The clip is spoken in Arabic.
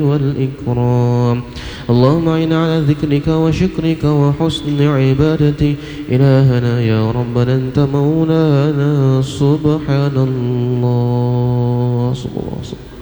والإكرام. اللهم أعنا على ذكرك وشكرك وحسن عبادتك. إلهنا يا ربنا أنت مولانا. سبحان الله.